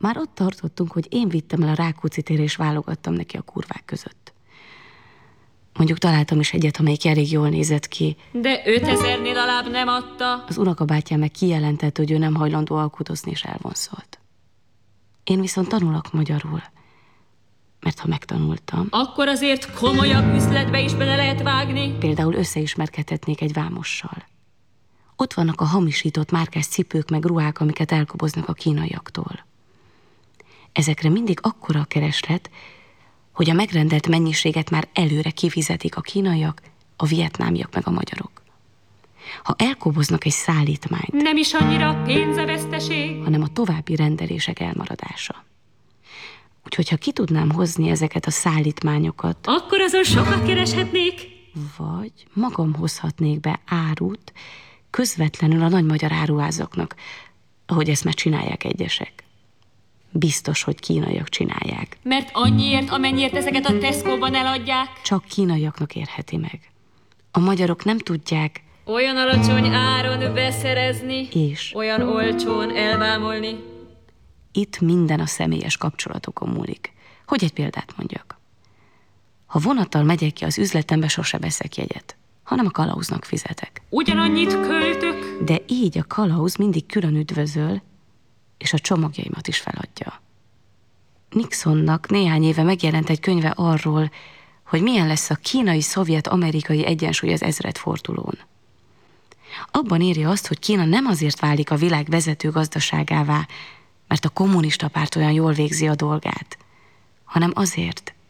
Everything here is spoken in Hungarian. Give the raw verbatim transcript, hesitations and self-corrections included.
Már ott tartottunk, hogy én vittem el a Rákóczi térre, és válogattam neki a kurvák között. Mondjuk találtam is egyet, amelyik elég jól nézett ki. De ötezernél alább nem adta. Az unokabátyám meg kijelentett, hogy ő nem hajlandó alkudozni, és elvonszolt. Én viszont tanulok magyarul, mert ha megtanultam... Akkor azért komolyabb üzletbe is bele lehet vágni. Például összeismerkedhetnék egy vámossal. Ott vannak a hamisított márkás cipők meg ruhák, amiket elkoboznak a kínaiaktól. Ezekre mindig akkora a kereslet, hogy a megrendelt mennyiséget már előre kifizetik a kínaiak, a vietnámiak meg a magyarok. Ha elkoboznak egy szállítmányt... Nem is annyira pénzeveszteség, hanem a további rendelések elmaradása. Úgyhogy ha ki tudnám hozni ezeket a szállítmányokat... Akkor azon sokat kereshetnék. Vagy magam hozhatnék be árut közvetlenül a nagy magyar áruházaknak, ahogy ezt már csinálják egyesek. Biztos, hogy kínaiak csinálják. Mert annyiért, amennyiért ezeket a Tesco-ban eladják. Csak kínaiaknak érheti meg. A magyarok nem tudják... Olyan alacsony áron beszerezni, és olyan olcsón elvámolni. Itt minden a személyes kapcsolatokon múlik. Hogy egy példát mondjak. Ha vonattal megyek ki az üzletembe, sose veszek jegyet, hanem a kalauznak fizetek. Ugyanannyit költök. De így a kalauz mindig külön üdvözöl, és a csomagjaimat is feladja. Nixonnak néhány éve megjelent egy könyve arról, hogy milyen lesz a kínai-szovjet-amerikai egyensúly az ezredfordulón. Abban írja azt, hogy Kína nem azért válik a világ vezető gazdaságává, mert a kommunista párt olyan jól végzi a dolgát, hanem azért,